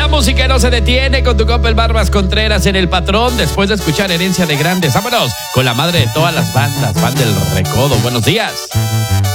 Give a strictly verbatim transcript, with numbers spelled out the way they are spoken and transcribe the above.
La música no se detiene con tu compa el Barbas Contreras en El Patrón. Después de escuchar Herencia de Grandes, vámonos con la madre de todas las bandas, Van del Recodo. Buenos días.